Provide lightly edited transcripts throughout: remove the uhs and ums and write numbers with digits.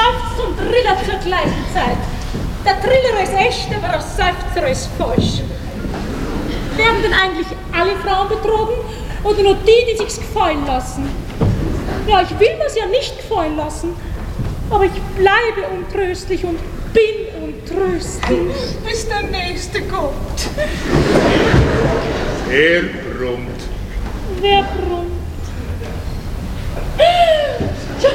seufzt und trillert zur gleichen Zeit. Der Triller ist echt, aber der Seufzer ist falsch. Werden denn eigentlich alle Frauen betrogen oder nur die sich's gefallen lassen? Ja, ich will mir's ja nicht gefallen lassen, aber ich bleibe untröstlich und bin untröstlich. Bis der Nächste kommt. Er brummt. Wer brummt? Ja.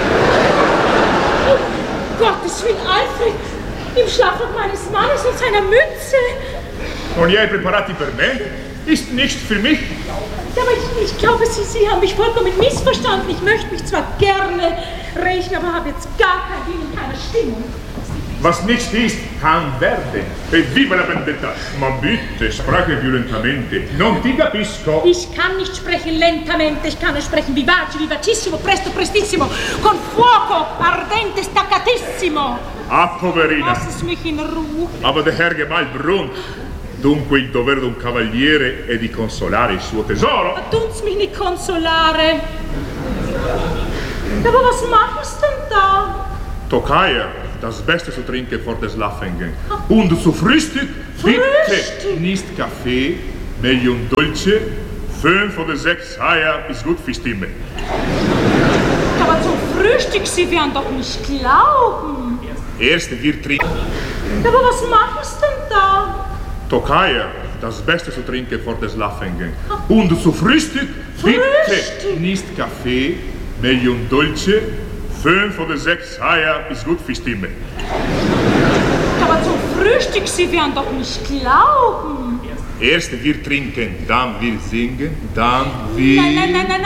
Oh, Gottes Willen, Alfred! Im Schlafrock meines Mannes und seiner Mütze! Und ihr preparati per me? Ist nicht für mich? Ja, aber ich glaube, Sie haben mich vollkommen missverstanden. Ich möchte mich zwar gerne rächen, aber habe jetzt gar kein Ding in keiner Stimmung. Was nicht ist, kann werden. E viva la vendetta! Ma bitte, sprache violentamente. Non ti capisco. Ich kann nicht sprechen lentamente, ich kann nur sprechen vivace, vivacissimo, presto, prestissimo, con fuoco, ardente, staccatissimo. Ah, poverina. Lass es mich in Ruhe. Aber der Herr Gemahl brummt. Dunque il dovere d'un cavaliere è di consolare il suo tesoro. Tun's mich nicht consolare. Aber was machst denn da? Tokaja, das Beste zu trinken vor des Schlafengehen. Und zu Frühstück, bitte Frühstück? nicht Kaffee, meglio un dolce. 5 oder 6 Eier ist gut für Stimme. Aber zum Frühstück, Sie werden doch nicht glauben. Erst wir trinken. Aber was machst denn da? Tokaja, das Beste zu trinken vor des Schlafengehen. Und zu Frühstück, bitte Frühstück? nicht Kaffee, meglio un dolce. 5 oder 6 Eier ist gut für Stimme. Aber zum Frühstück, Sie werden doch nicht glauben. Erst wir trinken, dann wir singen, dann wir... Nein.